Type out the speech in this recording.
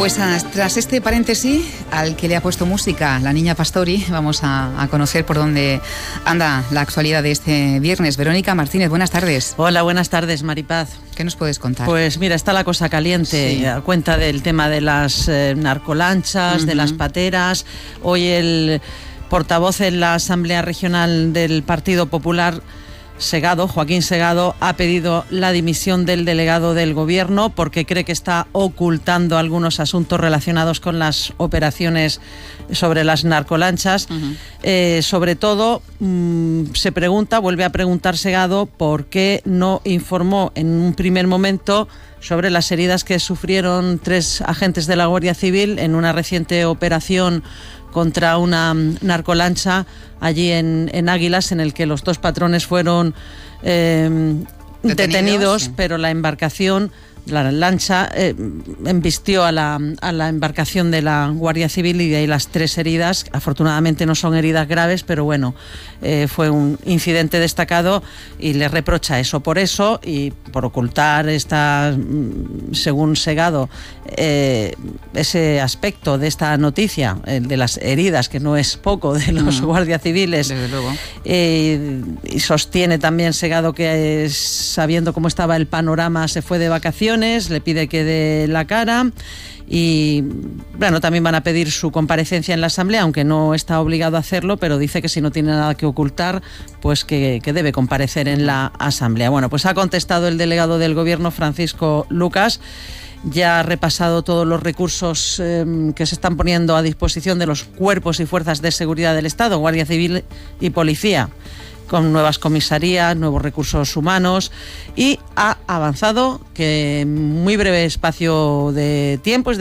Pues tras este paréntesis, al que le ha puesto música la niña Pastori, vamos a conocer por dónde anda la actualidad de este viernes. Verónica Martínez, buenas tardes. Hola, buenas tardes, Maripaz. ¿Qué nos puedes contar? Pues mira, está la cosa caliente, sí. A cuenta del tema de las narcolanchas, de las pateras. Hoy el portavoz en la Asamblea Regional del Partido Popular, Segado, Joaquín Segado, ha pedido la dimisión del delegado del Gobierno porque cree que está ocultando algunos asuntos relacionados con las operaciones sobre las narcolanchas. Sobre todo, vuelve a preguntar Segado por qué no informó en un primer momento sobre las heridas que sufrieron 3 agentes de la Guardia Civil en una reciente operación contra una narcolancha allí en Águilas, en el que los 2 patrones fueron detenidos, sí. Pero la embarcación, la lancha, embistió a la embarcación de la Guardia Civil, y de ahí las 3 heridas. Afortunadamente no son heridas graves, pero bueno, fue un incidente destacado y le reprocha eso. Por eso, y por ocultar según Segado, ese aspecto de esta noticia, de las heridas, que no es poco, de los guardias civiles. Desde luego. Y sostiene también Segado que, sabiendo cómo estaba el panorama, se fue de vacaciones, le pide que dé la cara. Y bueno, también van a pedir su comparecencia en la Asamblea, aunque no está obligado a hacerlo, pero dice que si no tiene nada que ocultar, pues que debe comparecer en la Asamblea. Bueno, pues ha contestado el delegado del Gobierno, Francisco Lucas. Ya ha repasado todos los recursos que se están poniendo a disposición de los cuerpos y fuerzas de seguridad del Estado, Guardia Civil y Policía, con nuevas comisarías, nuevos recursos humanos, y ha avanzado que en muy breve espacio de tiempo,